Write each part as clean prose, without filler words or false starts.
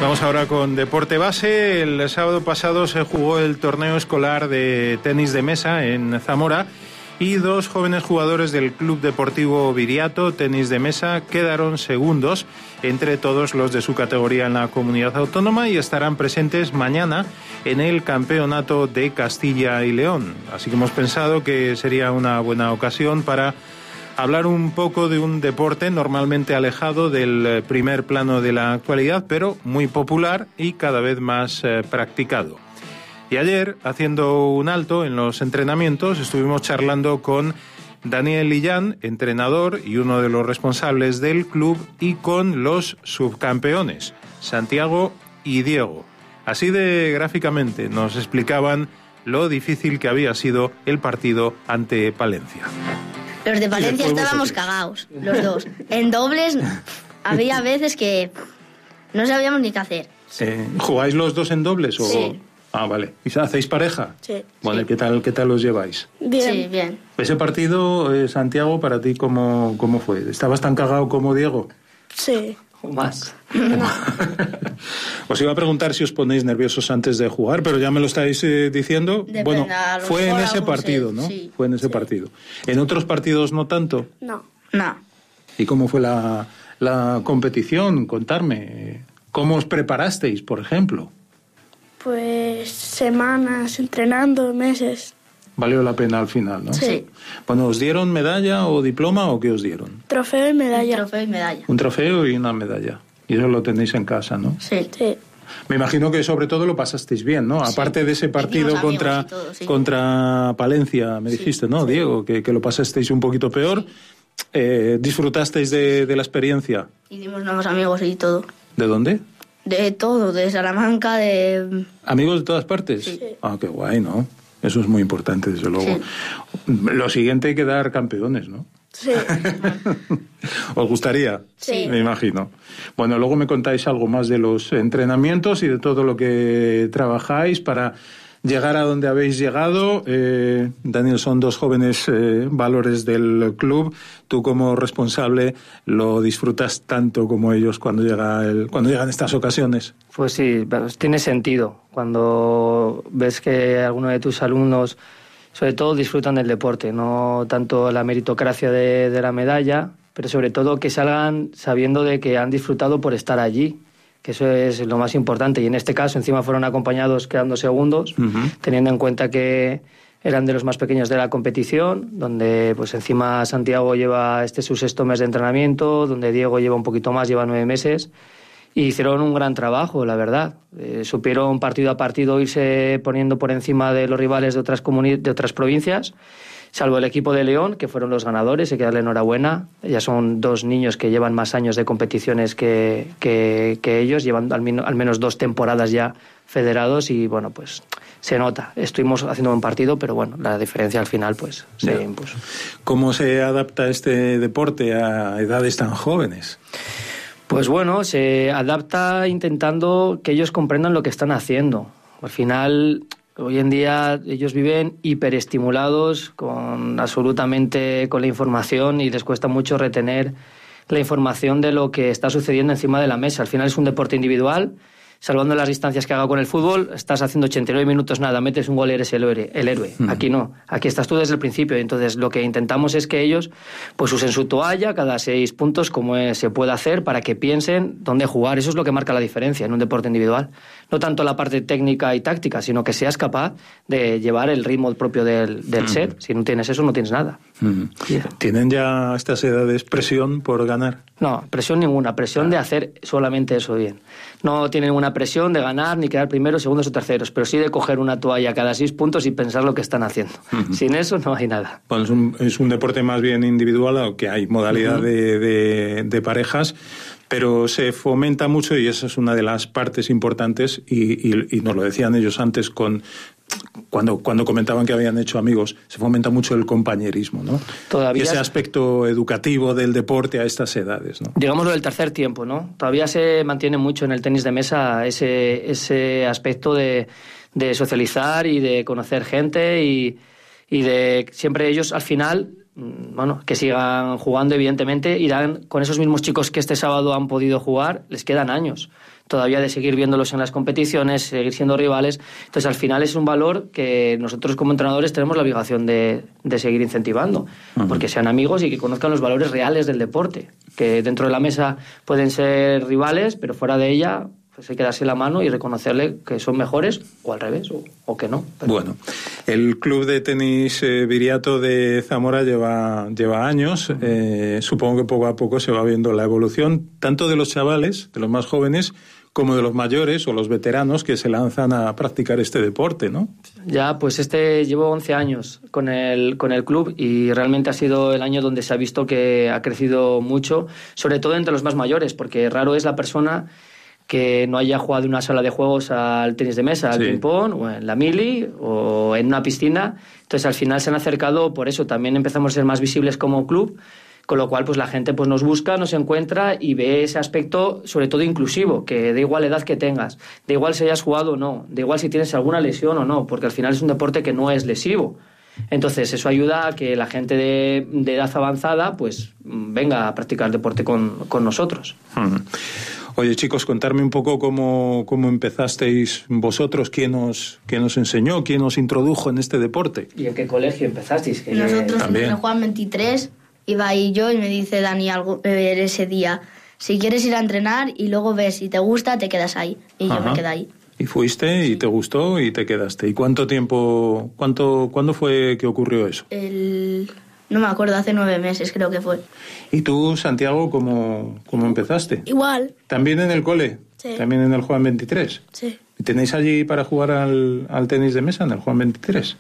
Vamos ahora con deporte base. El sábado pasado se jugó el torneo escolar de tenis de mesa en Zamora y 2 jóvenes jugadores del Club Deportivo Viriato Tenis de Mesa quedaron segundos entre todos los de su categoría en la comunidad autónoma y estarán presentes mañana en el Campeonato de Castilla y León. Así que hemos pensado que sería una buena ocasión para hablar un poco de un deporte normalmente alejado del primer plano de la actualidad, pero muy popular y cada vez más practicado. Y ayer, haciendo un alto en los entrenamientos, estuvimos charlando con Daniel Illán, entrenador y uno de los responsables del club, y con los subcampeones, Santiago y Diego. Así de gráficamente nos explicaban lo difícil que había sido el partido ante Palencia. Los de Palencia estábamos cagados, los dos. En dobles había veces que no sabíamos ni qué hacer. ¿Jugáis los dos en dobles? O... Sí. Ah, vale. ¿Y hacéis pareja? Sí. Bueno, sí. ¿Qué tal los lleváis? Bien. Sí, bien. Ese partido, Santiago, para ti, ¿cómo fue? ¿Estabas tan cagado como Diego? Sí. O más. Os iba a preguntar si os ponéis nerviosos antes de jugar, pero ya me lo estáis diciendo. Depende, bueno, fue en ese partido, ¿no? Sí. Fue en ese partido. ¿En otros partidos no tanto? No. ¿Y cómo fue la competición? Contarme. ¿Cómo os preparasteis, por ejemplo? Pues semanas entrenando, meses. Valió la pena al final, ¿no? Sí. Bueno, ¿os dieron medalla o diploma o qué os dieron? Trofeo y medalla. Trofeo y medalla. Un trofeo y una medalla. Y eso lo tenéis en casa, ¿no? Sí. Sí. Me imagino que sobre todo lo pasasteis bien, ¿no? Sí. Aparte de ese partido contra Palencia, me dijiste, ¿no, Sí. Diego? Que lo pasasteis un poquito peor. ¿Disfrutasteis de la experiencia? Hicimos nuevos amigos y todo. ¿De dónde? De todo, de Salamanca, de... ¿Amigos de todas partes? Sí. Ah, qué guay, ¿no? Eso es muy importante, desde luego. Sí. Lo siguiente, quedar campeones, ¿no? Sí. ¿Os gustaría? Sí. Me imagino. Bueno, luego me contáis algo más de los entrenamientos y de todo lo que trabajáis para llegar a donde habéis llegado. Daniel, son 2 jóvenes valores del club. Tú, como responsable, lo disfrutas tanto como ellos cuando llegan estas ocasiones. Pues sí, tiene sentido. Cuando ves que alguno de tus alumnos, sobre todo, disfrutan del deporte, no tanto la meritocracia de la medalla, pero sobre todo que salgan sabiendo de que han disfrutado por estar allí, que eso es lo más importante. Y en este caso, encima fueron acompañados quedando segundos, teniendo en cuenta que eran de los más pequeños de la competición, donde pues encima Santiago lleva su 6º mes de entrenamiento, donde Diego lleva un poquito más, lleva 9 meses, y hicieron un gran trabajo, la verdad. Supieron partido a partido irse poniendo por encima de los rivales de otras provincias, salvo el equipo de León, que fueron los ganadores, hay que darle enhorabuena. Ya son 2 niños que llevan más años de competiciones que ellos, llevan al menos 2 temporadas ya federados y bueno, pues se nota. Estuvimos haciendo un partido, pero bueno, la diferencia al final pues se impuso. ¿Cómo se adapta este deporte a edades tan jóvenes? Pues bueno, se adapta intentando que ellos comprendan lo que están haciendo. Al final, hoy en día ellos viven hiperestimulados con la información y les cuesta mucho retener la información de lo que está sucediendo encima de la mesa. Al final es un deporte individual. Salvando las distancias que haga con el fútbol, estás haciendo 89 minutos nada, metes un gol y eres el héroe. Aquí no, aquí estás tú desde el principio. Entonces lo que intentamos es que ellos pues usen su toalla cada 6 puntos como se puede hacer para que piensen dónde jugar. Eso es lo que marca la diferencia en un deporte individual. No tanto la parte técnica y táctica, sino que seas capaz de llevar el ritmo propio del set. Si no tienes eso, no tienes nada. ¿Tienen ya a estas edades presión por ganar? No, presión ninguna, presión de hacer solamente eso bien. No tienen una presión de ganar ni quedar primeros, segundos o terceros, pero sí de coger una toalla cada 6 puntos y pensar lo que están haciendo. Sin eso no hay nada. Bueno, es un deporte más bien individual, aunque hay modalidad de parejas, pero se fomenta mucho y esa es una de las partes importantes y nos lo decían ellos antes cuando comentaban que habían hecho amigos, se fomenta mucho el compañerismo, ¿no? Todavía y ese aspecto educativo del deporte a estas edades, ¿no? Digamos lo del tercer tiempo, ¿no? Todavía se mantiene mucho en el tenis de mesa ese aspecto de socializar y de conocer gente y de siempre ellos al final bueno, que sigan jugando, evidentemente. Irán con esos mismos chicos que este sábado han podido jugar, les quedan años todavía de seguir viéndolos en las competiciones, seguir siendo rivales. Entonces, al final es un valor que nosotros como entrenadores tenemos la obligación de seguir incentivando, porque sean amigos y que conozcan los valores reales del deporte, que dentro de la mesa pueden ser rivales, pero fuera de ella pues hay que darse la mano y reconocerle que son mejores, o al revés, o que no. Pero... Bueno, el Club de Tenis Viriato de Zamora lleva años. Supongo que poco a poco se va viendo la evolución, tanto de los chavales, de los más jóvenes, como de los mayores o los veteranos que se lanzan a practicar este deporte, ¿no? Ya, pues llevo 11 años con el club y realmente ha sido el año donde se ha visto que ha crecido mucho, sobre todo entre los más mayores, porque raro es la persona que no haya jugado en una sala de juegos al tenis de mesa, al ping-pong, o en la mili, o en una piscina. Entonces, al final se han acercado por eso. También empezamos a ser más visibles como club, con lo cual pues la gente pues nos busca, nos encuentra y ve ese aspecto, sobre todo inclusivo, que da igual la edad que tengas, da igual si hayas jugado o no, da igual si tienes alguna lesión o no, porque al final es un deporte que no es lesivo. Entonces, eso ayuda a que la gente de edad avanzada pues venga a practicar deporte con nosotros. Oye, chicos, contarme un poco cómo empezasteis vosotros, quién os enseñó, quién os introdujo en este deporte. ¿Y en qué colegio empezasteis? Nosotros en el Juan 23 iba ahí yo y me dice Dani algo ese día, si quieres ir a entrenar y luego ves si te gusta, te quedas ahí. Y yo me quedé ahí. Y fuiste y te gustó y te quedaste. ¿Y cuánto tiempo, cuándo fue que ocurrió eso? No me acuerdo, hace 9 meses creo que fue. ¿Y tú, Santiago, cómo empezaste? Igual. ¿También en el cole? Sí. ¿También en el Juan 23? Sí. ¿Y tenéis allí para jugar al tenis de mesa en el Juan 23?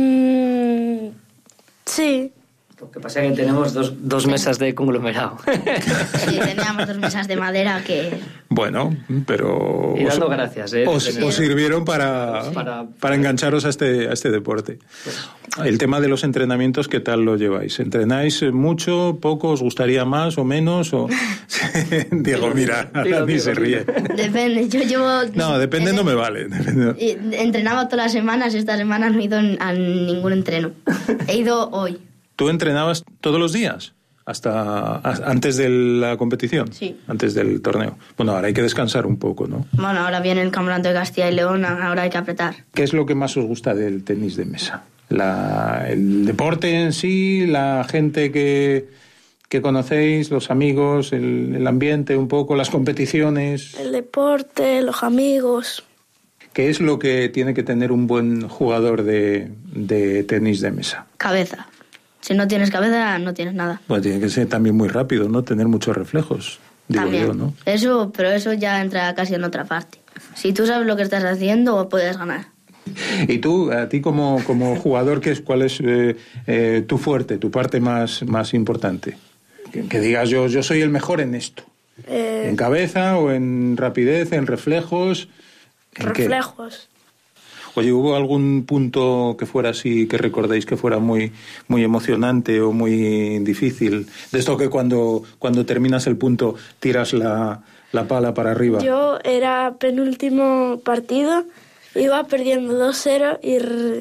Sí. Lo que pasa es que tenemos dos mesas de conglomerado. Sí, teníamos 2 mesas de madera que... Bueno, pero... Y dando gracias, Os sirvieron para engancharos a este deporte. El tema de los entrenamientos, ¿qué tal lo lleváis? ¿Entrenáis mucho, poco? ¿Os gustaría más o menos? O... Diego, mira, Dani se ríe. Depende, yo llevo... No, depende, no me vale. Entrenaba todas las semanas, esta semana no he ido a ningún entreno. He ido hoy. ¿Tú entrenabas todos los días? Hasta antes de la competición, sí. Antes del torneo. Bueno, ahora hay que descansar un poco, ¿no? Bueno, ahora viene el Campeonato de Castilla y León, ahora hay que apretar. ¿Qué es lo que más os gusta del tenis de mesa? ¿El deporte en sí, la gente que conocéis, los amigos, el ambiente un poco, las competiciones? El deporte, los amigos. ¿Qué es lo que tiene que tener un buen jugador de tenis de mesa? Cabeza. Si no tienes cabeza, no tienes nada. Bueno, tiene que ser también muy rápido, ¿no? Tener muchos reflejos, digo también. Yo, ¿no? Pero eso ya entra casi en otra parte. Si tú sabes lo que estás haciendo, puedes ganar. Y tú, a ti como jugador, ¿cuál es tu fuerte, tu parte más importante? Que digas, yo soy el mejor en esto. ¿En cabeza o en rapidez, en reflejos? ¿En reflejos. Qué? Oye, ¿hubo algún punto que fuera así, que recordéis que fuera muy, muy emocionante o muy difícil? De esto que cuando terminas el punto tiras la pala para arriba. Yo era penúltimo partido, iba perdiendo 2-0 y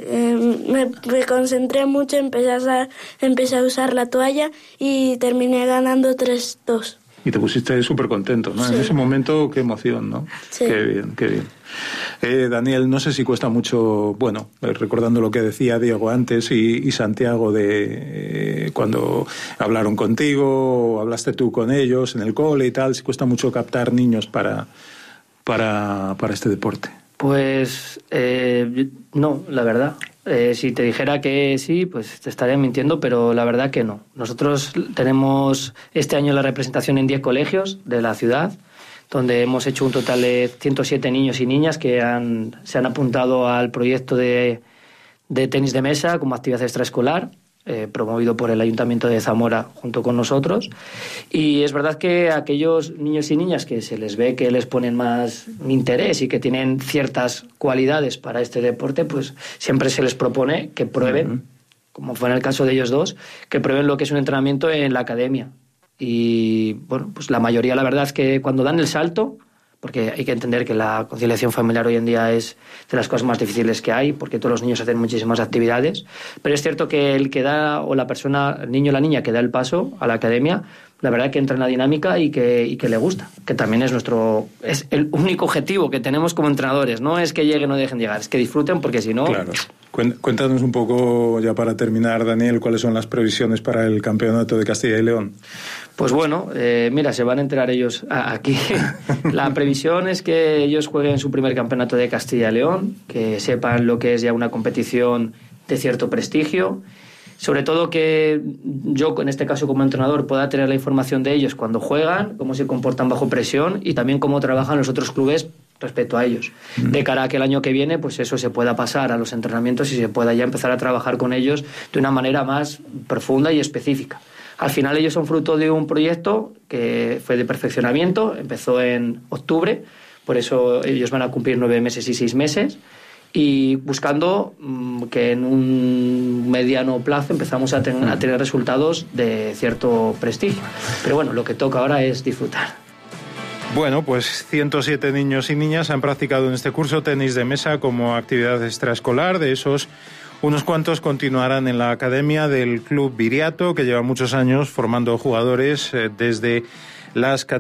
me concentré mucho, empecé a usar la toalla y terminé ganando 3-2. Y te pusiste súper contento, ¿no? Sí. En ese momento, qué emoción, ¿no? Sí. Qué bien, qué bien. Daniel, no sé si cuesta mucho, bueno, recordando lo que decía Diego antes y Santiago de cuando hablaron contigo o hablaste tú con ellos en el cole y tal, si cuesta mucho captar niños para este deporte. Pues no, la verdad. Si te dijera que sí, pues te estaría mintiendo, pero la verdad que no. Nosotros tenemos este año la representación en 10 colegios de la ciudad, donde hemos hecho un total de 107 niños y niñas que se han apuntado al proyecto de tenis de mesa como actividad extraescolar, promovido por el Ayuntamiento de Zamora junto con nosotros. Y es verdad que aquellos niños y niñas que se les ve que les ponen más interés y que tienen ciertas cualidades para este deporte, pues siempre se les propone que prueben, como fue en el caso de ellos dos, que prueben lo que es un entrenamiento en la academia. Y bueno, pues la mayoría, la verdad es que cuando dan el salto, porque hay que entender que la conciliación familiar hoy en día es de las cosas más difíciles que hay, porque todos los niños hacen muchísimas actividades, pero es cierto que el que da, o la persona, el niño o la niña que da el paso a la academia, la verdad que entra en la dinámica y que le gusta, que también es el único objetivo que tenemos como entrenadores, no es que lleguen o dejen llegar, es que disfruten, porque si no... Claro. Cuéntanos un poco, ya para terminar, Daniel, cuáles son las previsiones para el campeonato de Castilla y León. Pues bueno, mira, se van a enterar ellos aquí. La previsión es que ellos jueguen su primer campeonato de Castilla y León, que sepan lo que es ya una competición de cierto prestigio. Sobre todo que yo, en este caso como entrenador, pueda tener la información de ellos cuando juegan, cómo se comportan bajo presión y también cómo trabajan los otros clubes respecto a ellos. De cara a que el año que viene, pues eso se pueda pasar a los entrenamientos y se pueda ya empezar a trabajar con ellos de una manera más profunda y específica. Al final ellos son fruto de un proyecto que fue de perfeccionamiento, empezó en octubre, por eso ellos van a cumplir 9 meses y 6 meses, y buscando que en un mediano plazo empezamos a tener resultados de cierto prestigio. Pero bueno, lo que toca ahora es disfrutar. Bueno, pues 107 niños y niñas han practicado en este curso tenis de mesa como actividad extraescolar. De esos, unos cuantos continuarán en la academia del Club Viriato, que lleva muchos años formando jugadores desde las